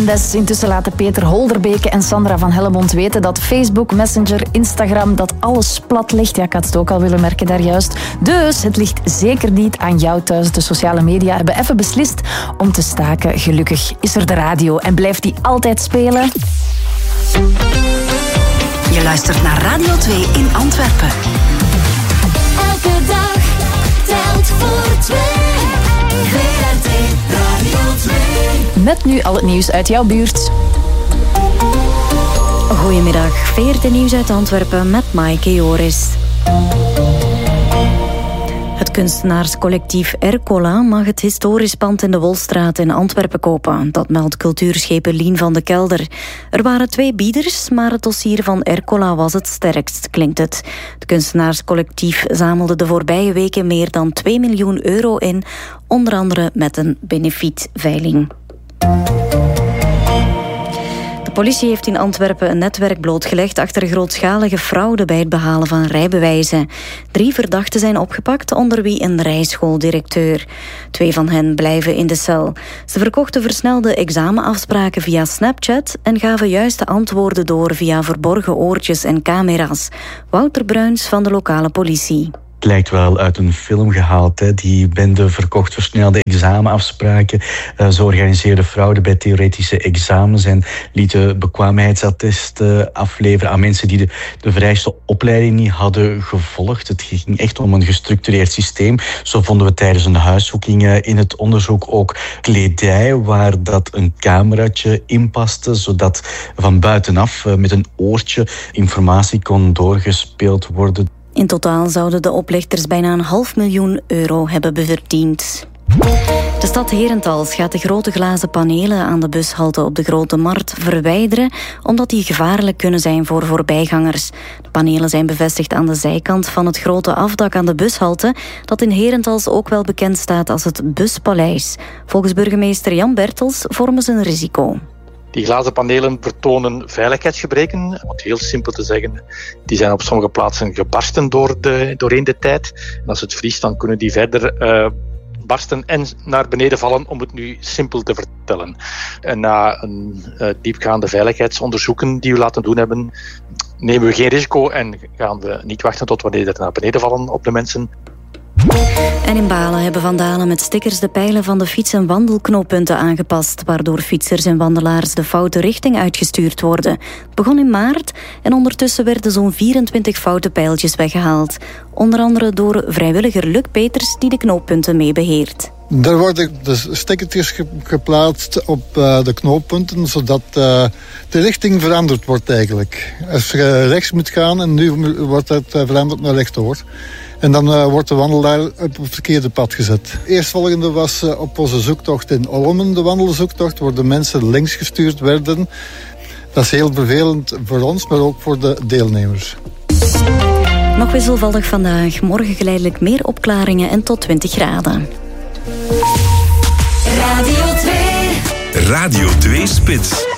Mendes. Intussen laten Peter Holderbeke en Sandra van Hellemond weten dat Facebook, Messenger, Instagram, dat alles plat ligt. Ja, ik had het ook al willen merken daar juist. Dus het ligt zeker niet aan jou thuis. De sociale media hebben even beslist om te staken. Gelukkig is er de radio en blijft die altijd spelen. Je luistert naar Radio 2 in Antwerpen. Elke dag telt voor 2. VRT Radio 2. Met nu al het nieuws uit jouw buurt. Goedemiddag, VRT Nieuws uit Antwerpen met Maaike Joris. Het kunstenaarscollectief Ercola mag het historisch pand in de Wolstraat in Antwerpen kopen. Dat meldt cultuurscheper Lien van de Kelder. Er waren 2 bieders, maar het dossier van Ercola was het sterkst, klinkt het. Het kunstenaarscollectief zamelde de voorbije weken meer dan 2 miljoen euro in, onder andere met een benefietveiling. De politie heeft in Antwerpen een netwerk blootgelegd achter grootschalige fraude bij het behalen van rijbewijzen. 3 verdachten zijn opgepakt, onder wie een rijschooldirecteur. 2 van hen blijven in de cel. Ze verkochten versnelde examenafspraken via Snapchat en gaven juiste antwoorden door via verborgen oortjes en camera's. Wouter Bruins van de lokale politie. Het lijkt wel uit een film gehaald. Hè. Die bende verkocht versnelde examenafspraken. Ze organiseerden fraude bij theoretische examens en lieten bekwaamheidsattesten afleveren aan mensen die de vereiste opleiding niet hadden gevolgd. Het ging echt om een gestructureerd systeem. Zo vonden we tijdens een huiszoeking in het onderzoek ook kledij waar dat een cameraatje in paste, zodat van buitenaf met een oortje informatie kon doorgespeeld worden. In totaal zouden de oplichters bijna €500.000 hebben verdiend. De stad Herentals gaat de grote glazen panelen aan de bushalte op de Grote Markt verwijderen, omdat die gevaarlijk kunnen zijn voor voorbijgangers. De panelen zijn bevestigd aan de zijkant van het grote afdak aan de bushalte, dat in Herentals ook wel bekend staat als het Buspaleis. Volgens burgemeester Jan Bertels vormen ze een risico. Die glazen panelen vertonen veiligheidsgebreken. Om het heel simpel te zeggen, die zijn op sommige plaatsen gebarsten doorheen de tijd. En als het vriest, dan kunnen die verder barsten en naar beneden vallen, om het nu simpel te vertellen. En na een diepgaande veiligheidsonderzoeken die we laten doen hebben, nemen we geen risico en gaan we niet wachten tot wanneer er naar beneden vallen op de mensen. En in Balen hebben vandalen met stickers de pijlen van de fiets- en wandelknooppunten aangepast, waardoor fietsers en wandelaars de foute richting uitgestuurd worden. Het begon in maart en ondertussen werden zo'n 24 foute pijltjes weggehaald. Onder andere door vrijwilliger Luc Peters, die de knooppunten mee beheert. Er worden de stickertjes geplaatst op de knooppunten, zodat de richting veranderd wordt eigenlijk. Als je rechts moet gaan en nu wordt het veranderd naar rechtdoor. En dan wordt de wandelaar op het verkeerde pad gezet. Eerstvolgende was op onze zoektocht in Olmen, de wandelzoektocht, waar de mensen links gestuurd werden. Dat is heel vervelend voor ons, maar ook voor de deelnemers. Nog wisselvallig vandaag, morgen geleidelijk meer opklaringen en tot 20 graden. Radio 2. Radio 2 Spits.